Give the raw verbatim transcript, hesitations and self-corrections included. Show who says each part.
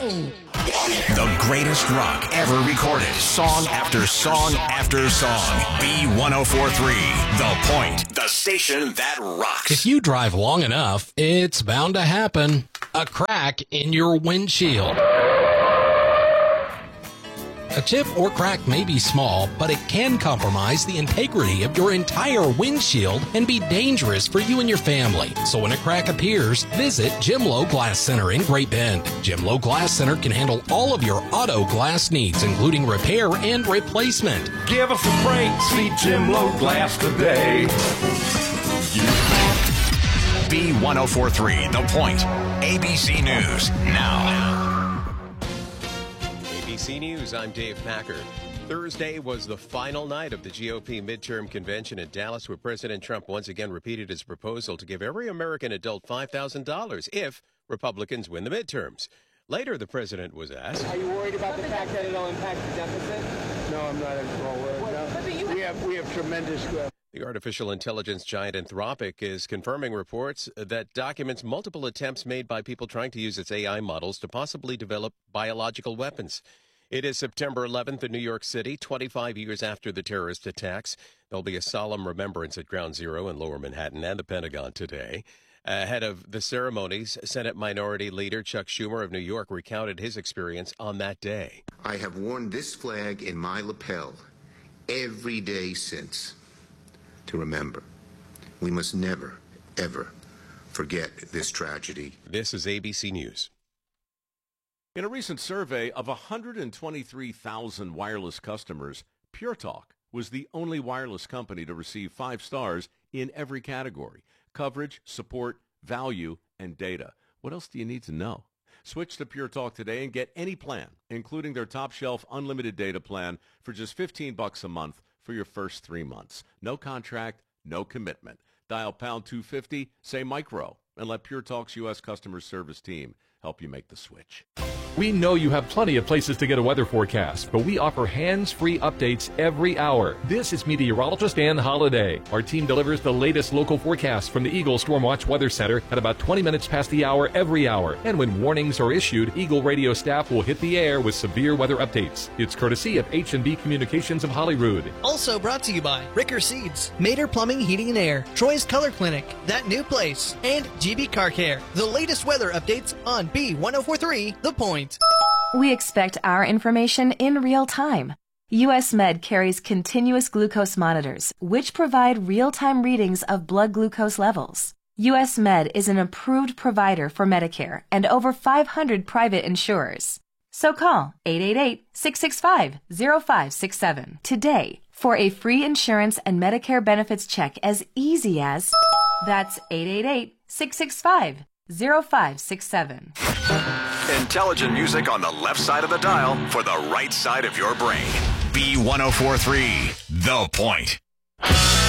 Speaker 1: The greatest rock ever recorded. Song after song after song. B one oh four point three, The Point. The station that rocks.
Speaker 2: If you drive long enough, it's bound to happen. A crack in your windshield. A chip or crack may be small, but it can compromise the integrity of your entire windshield and be dangerous for you and your family. So when a crack appears, visit Jim Lowe Glass Center in Great Bend. Jim Lowe Glass Center can handle all of your auto glass needs, including repair and replacement.
Speaker 3: Give us a break, see Jim Lowe Glass today.
Speaker 1: B one oh four point three, The Point. A B C News now.
Speaker 4: A B C News, I'm Dave Packer. Thursday was the final night of the G O P midterm convention in Dallas, where President Trump once again repeated his proposal to give every American adult five thousand dollars if Republicans win the midterms. Later, the president was asked,
Speaker 5: Are you worried about the fact that it'll impact the deficit?
Speaker 6: No, I'm not at all worried. No. We have, we have tremendous growth.
Speaker 4: The artificial intelligence giant Anthropic is confirming reports that documents multiple attempts made by people trying to use its A I models to possibly develop biological weapons. It is September eleventh in New York City, twenty-five years after the terrorist attacks. There'll be a solemn remembrance at Ground Zero in Lower Manhattan and the Pentagon today. Ahead of the ceremonies, Senate Minority Leader Chuck Schumer of New York recounted his experience on that day.
Speaker 7: I have worn this flag in my lapel every day since. To remember, we must never, ever forget this tragedy.
Speaker 4: This is A B C News.
Speaker 3: In a recent survey of one hundred twenty-three thousand wireless customers, Pure Talk was the only wireless company to receive five stars in every category: coverage, support, value, and data. What else do you need to know? Switch to Pure Talk today and get any plan, including their top-shelf unlimited data plan, for just fifteen bucks a month for your first three months. No contract, no commitment. Dial pound two fifty, say micro, and let Pure Talk's U S customer service team help you make the switch.
Speaker 8: We know you have plenty of places to get a weather forecast, but we offer hands-free updates every hour. This is meteorologist Ann Holliday. Our team delivers the latest local forecast from the Eagle Stormwatch Weather Center at about twenty minutes past the hour every hour. And when warnings are issued, Eagle radio staff will hit the air with severe weather updates. It's courtesy of H and B Communications of Holyrood.
Speaker 9: Also brought to you by Ricker Seeds, Mater Plumbing, Heating and Air, Troy's Color Clinic, That New Place, and G B Car Care. The latest weather updates on B one oh four point three, The Point.
Speaker 10: We expect our information in real time. U S Med carries continuous glucose monitors, which provide real-time readings of blood glucose levels. U S Med is an approved provider for Medicare and over five hundred private insurers. So call eight eight eight, six six five, zero five six seven today for a free insurance and Medicare benefits check as easy as... That's eight eight eight, six six five, zero five six seven.
Speaker 1: Intelligent music on the left side of the dial for the right side of your brain. B one oh four point three, The Point.